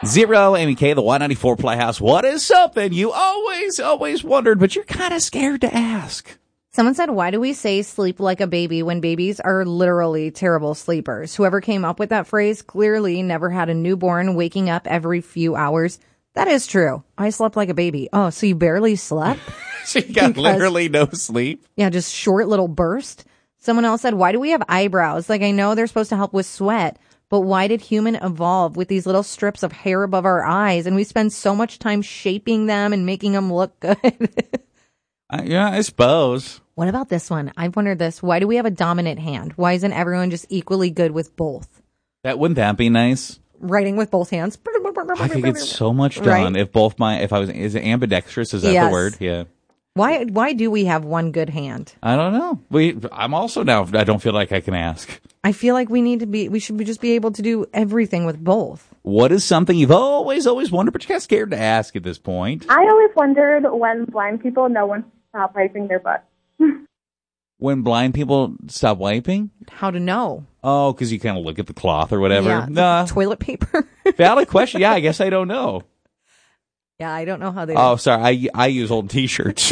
Amy K, the Y94 Playhouse. What is something you always wondered, but you're kind of scared to ask? Someone said, why do we say sleep like a baby when babies are literally terrible sleepers? Whoever came up with that phrase clearly never had a newborn waking up every few hours. That is true. I slept like a baby. Oh, so you barely slept? So you got literally no sleep? Yeah, just short little burst. Someone else said, why do we have eyebrows? Like, I know they're supposed to help with sweat, but why did human evolve with these little strips of hair above our eyes? And we spend so much time shaping them and making them look good. Yeah, I suppose. What about this one? I've wondered this. Why do we have a dominant hand? Why isn't everyone just equally good with both? Wouldn't that be nice? Writing with both hands. I could get so much done Right? is it ambidextrous? Is that Yes. the word? Yeah. Why do we have one good hand? I don't know. I'm also now, I don't feel like I can ask. I feel like we should just be able to do everything with both. What is something you've always wondered, but you're kind of scared to ask at this point? I always wondered when blind people know when to stop wiping their butt. When blind people stop wiping? How to know? Oh, because you kind of look at the cloth or whatever. Yeah, Nah. toilet paper. Valid question. Yeah, I guess I don't know. Yeah, I don't know how they Oh, sorry. I use old T-shirts.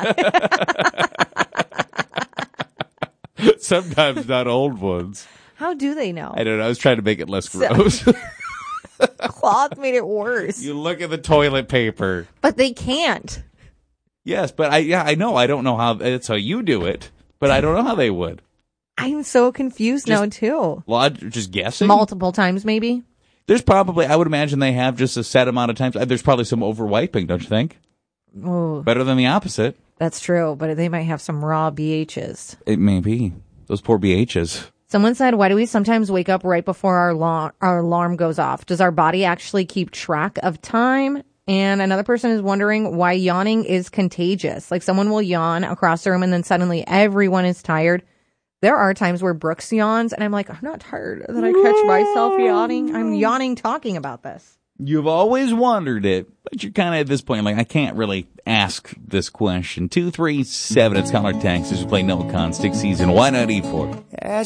Sometimes not old ones. How do they know? I don't know. I was trying to make it less gross. Cloth made it worse. You look at the toilet paper. But they can't. Yes, but I know. I don't know how. That's how you do it. But I don't know how they would. I'm so confused now, too. Just guessing? Multiple times, maybe? There's probably, I would imagine they have just a set amount of times. There's probably some over-wiping, don't you think? Oh, Better than the opposite. that's true, but they might have some raw BHs. It may be. Those poor BHs. Someone said, why do we sometimes wake up right before our alarm goes off? Does our body actually keep track of time? And another person is wondering why yawning is contagious. Like someone will yawn across the room and then suddenly everyone is tired. There are times where Brooks yawns and I'm like, I'm not tired. And then I catch myself yawning. I'm yawning talking about this. You've always wondered it, but you're kind of at this point like, I can't really ask this question. 237, it's Caller Texas. We play Noah Con, Stick Season 194.